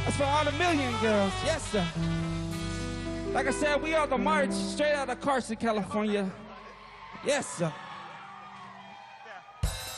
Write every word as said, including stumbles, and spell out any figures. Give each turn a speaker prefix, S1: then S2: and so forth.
S1: That's for all the million girls. Yes, sir. Like I said, we are the March, straight out of Carson, California. Yes, sir.